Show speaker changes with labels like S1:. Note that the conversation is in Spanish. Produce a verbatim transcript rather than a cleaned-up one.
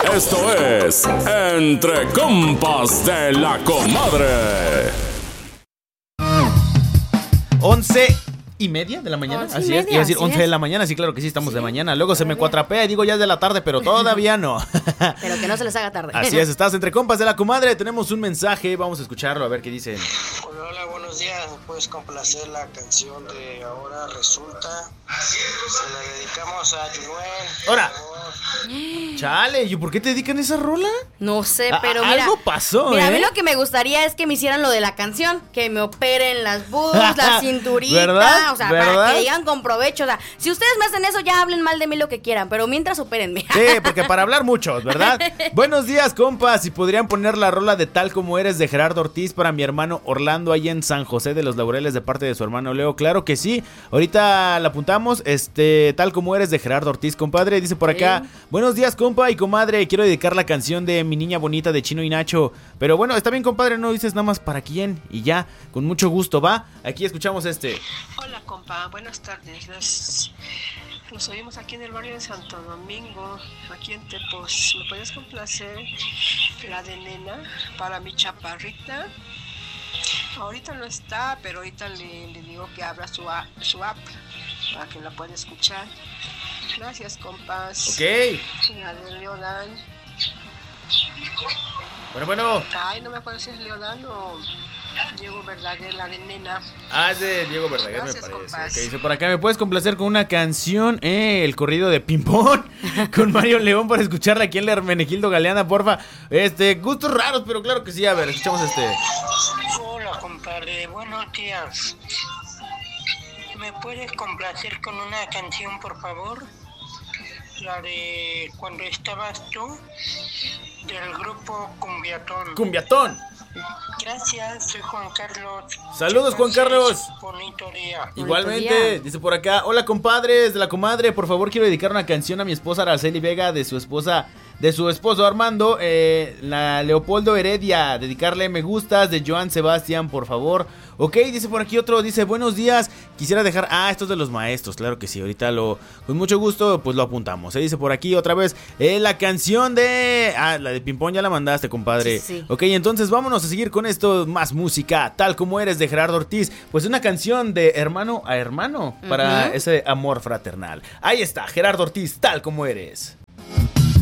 S1: Esto es Entre Compas de la Comadre.
S2: Once y media de la mañana,
S3: Once y
S2: así
S3: media,
S2: es, iba a decir
S3: así
S2: once
S3: es.
S2: de la mañana, sí, claro que sí, estamos
S3: Sí,
S2: de mañana. Luego se me
S3: todavía.
S2: cuatrapea y digo ya es de la tarde, pero todavía no.
S3: Pero que no se les haga tarde.
S2: Así es, estás Entre Compas de la Comadre, tenemos un mensaje, vamos a escucharlo, a ver qué dicen.
S4: Hola, hola, buenos días. ¿Puedes complacer la canción de Ahora Resulta? Se la dedicamos a Junuel.
S2: ¡Ahora! Chale, ¿y por qué te dedican esa rola?
S3: No sé,
S2: A-
S3: pero
S2: a-
S3: mira.
S2: algo pasó,
S3: Mira, a mí
S2: ¿eh?
S3: lo que me gustaría es que me hicieran lo de la canción. Que me operen las boobs, la cinturita.
S2: ¿Verdad?
S3: O sea,
S2: ¿verdad?
S3: para que digan con provecho. O sea, si ustedes me hacen eso, ya hablen mal de mí lo que quieran. Pero mientras, opérenme.
S2: Sí, porque para hablar muchos, ¿verdad? Buenos días, compas. Si podrían poner la rola de Tal Como Eres de Gerardo Ortiz para mi hermano Orlando ahí en San José de los Laureles de parte de su hermano Leo. Claro que sí. Ahorita la apuntamos. Este, Tal Como Eres de Gerardo Ortiz, compadre. Dice por acá,
S3: Sí.
S2: buenos días, compa y comadre. Quiero dedicar la canción de Mi Niña Bonita de Chino y Nacho. Pero bueno, está bien, compadre. No dices nada más para quién. Y ya, con mucho gusto, va. Aquí escuchamos este.
S5: Hola compa, buenas tardes. Nos, nos oímos aquí en el barrio de Santo Domingo, aquí en Tepos. ¿Me puedes complacer la de Nena para mi chaparrita? Ahorita no está, pero ahorita le, le digo que abra su, a- su app para que la pueda escuchar. Gracias compas.
S2: Ok.
S5: La de Leodán.
S2: Bueno, bueno.
S5: Ay, no me acuerdo si es Leodán o Diego Verdaguer, la de Nena.
S2: Ah, es de Diego Verdaguer,
S5: Gracias,
S2: me parece.
S5: compás.
S2: Ok, dice por acá, ¿me puedes complacer con una canción? Eh, el corrido de Pimpón con Mario León para escucharla aquí en la Hermenegildo Galeana, porfa. Este, gustos raros, pero claro que sí. A ver, escuchamos este.
S4: Hola, compadre. Buenos días. ¿Me puedes complacer con una canción, por favor? La de Cuando Estabas Tú, del grupo Cumbiatón.
S2: Cumbiatón.
S4: Gracias, soy Juan Carlos.
S2: Saludos,
S4: Que
S2: Juan
S4: pases
S2: Carlos.
S4: Bonito día.
S2: Igualmente,
S3: día.
S2: dice por acá, hola compadres de la comadre, por favor quiero dedicar una canción a mi esposa Araceli Vega de su esposa, de su esposo Armando, eh, la Leopoldo Heredia, dedicarle me gustas de Joan Sebastián, por favor. Ok, dice por aquí otro, dice buenos días, quisiera dejar, ah, esto es de los maestros, claro que sí, ahorita lo, con mucho gusto, pues lo apuntamos, eh, dice por aquí otra vez, eh, la canción de, ah, la de Pimpón ya la mandaste, compadre.
S3: Sí, sí.
S2: Ok, entonces vámonos a seguir con esto, más música, Tal Como Eres de Gerardo Ortiz, pues una canción de hermano a hermano, para
S3: Ujú.
S2: ese amor fraternal. Ahí está, Gerardo Ortiz, Tal Como Eres.